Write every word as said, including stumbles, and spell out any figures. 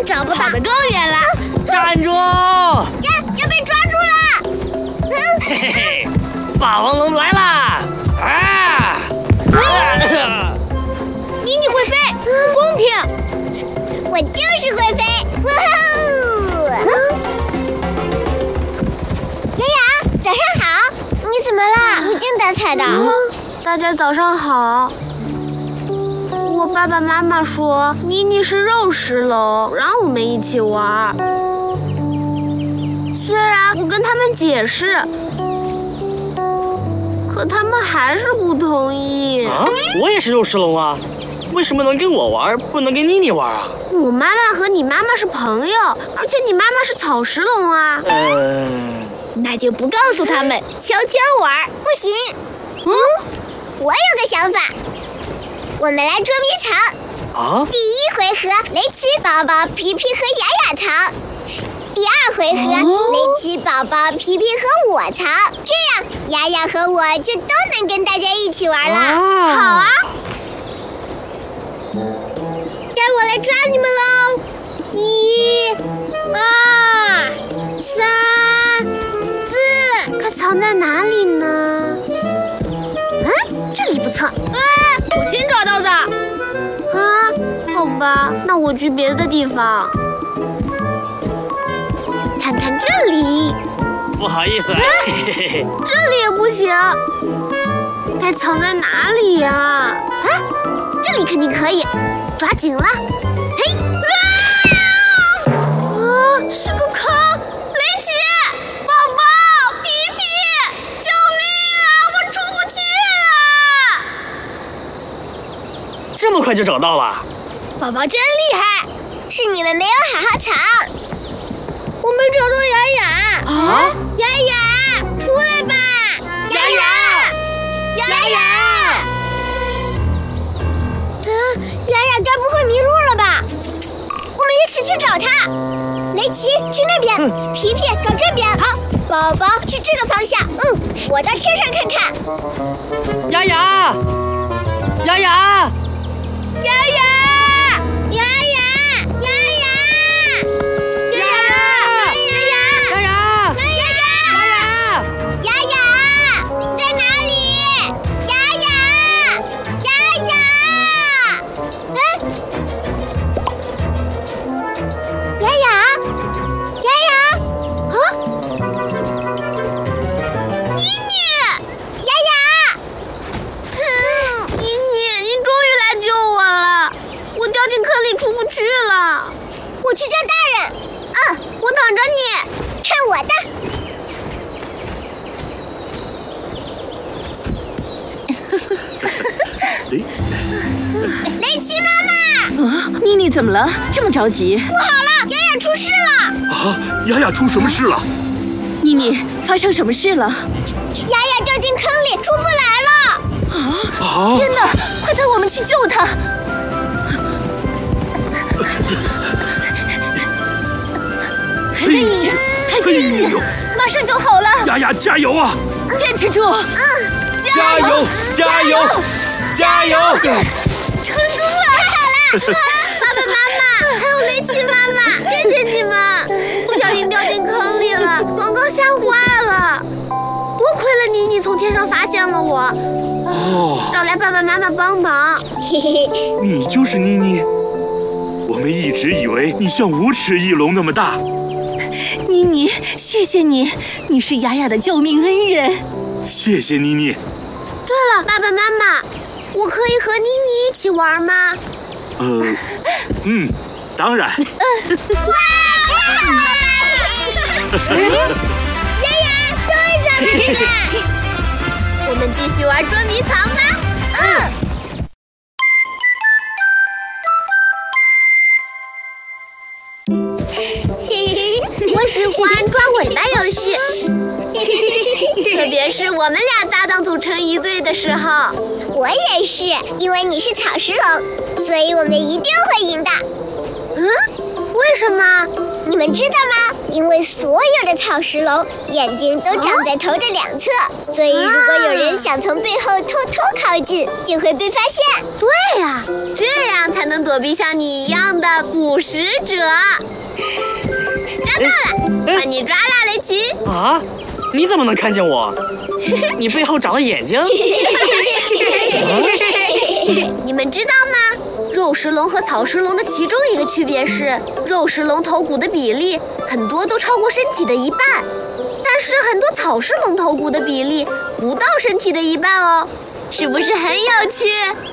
然找不到， 跑得更远了。 站住！ 呀，要被抓住了！ 嘿嘿嘿，霸王龙来啦！啊！ 妮妮会飞，不公平！ 我就是会飞！哇吼！雅雅，早上好！你怎么啦？无精打采的。 嗯、大家早上好。我爸爸妈妈说妮妮是肉食龙，让我们一起玩。虽然我跟他们解释，可他们还是不同意。 啊，我也是肉食龙啊，为什么能跟我玩，不能跟妮妮玩啊？ 我妈妈和你妈妈是朋友，而且你妈妈是草食龙啊。 嗯， 那就不告诉他们，悄悄玩。 不行。嗯，我有个想法，我们来捉迷藏。 啊！ 第一回合，雷奇宝宝、皮皮和雅雅藏。第二回合，哦、雷奇宝宝、皮皮和我藏，这样雅雅和我就都能跟大家一起玩了。 啊好啊！该我来抓你们喽！一、二、三、四， 它藏在哪里呢？ 嗯，这里不错。 啊，我先找到的。 啊，好吧，那我去别的地方。看看这里， 不好意思，嘿嘿嘿， 这里也不行，该藏在哪里呀？啊， 这里肯定可以，抓紧了。嘿， 啊！啊，是个坑！雷奇，宝宝，皮皮，救命啊！我出不去了。 这么快就找到了？ 宝宝真厉害， 是你们没有好好藏。 我没找到雅雅啊！ 雅雅，出来吧！ 雅雅，雅雅，嗯，雅雅该不会迷路了吧？我们一起去找她。雷奇去那边，嗯、皮皮找这边。好，宝宝去这个方向。嗯，我到天上看看。 雅雅，雅雅， 雅雅，雅雅，雅雅。我去叫大人。嗯，我等着你。看我的！雷奇妈妈！ 啊，妮妮怎么了？这么着急？ 不好了，雅雅出事了！ 啊，雅雅出什么事了？ 妮妮，发生什么事了？ 雅雅掉进坑里，出不来了！ 啊！啊天哪，快带我们去救她！ 哎呀，哎呦， 马上就好了！ 雅雅，加油啊！ 坚持住！ 嗯， 加油，加油，加油！ 成功了！ 太好了！爸爸妈妈，还有雷奇妈妈，谢谢你们！ 不小心掉进坑里了，刚刚吓坏了。多亏了妮妮从天上发现了我，哦，找来爸爸妈妈帮忙。 嘿嘿， 你就是妮妮？我们一直以为你像无齿翼龙那么大。 妮妮，谢谢你，你是雅雅的救命恩人。 谢谢妮妮。 对了，爸爸妈妈，我可以和妮妮一起玩吗？ 呃，嗯，当然。 哇，太好了！雅雅，终于找到你了。 我们继续玩捉迷藏吧。 嗯。 我喜欢抓尾巴游戏，特别是我们俩搭档组成一队的时候。 我也是，因为你是草食龙，所以我们一定会赢的。 嗯？为什么？ 你们知道吗？因为所有的草食龙眼睛都长在头的两侧，所以如果有人想从背后偷偷靠近，就会被发现。 对呀，这样才能躲避像你一样的捕食者。抓到了，把你抓啦，雷奇！ 啊，你怎么能看见我？你背后长了眼睛？ 你们知道吗？肉食龙和草食龙的其中一个区别是，肉食龙头骨的比例很多都超过身体的一半，但是很多草食龙头骨的比例不到身体的一半哦，是不是很有趣？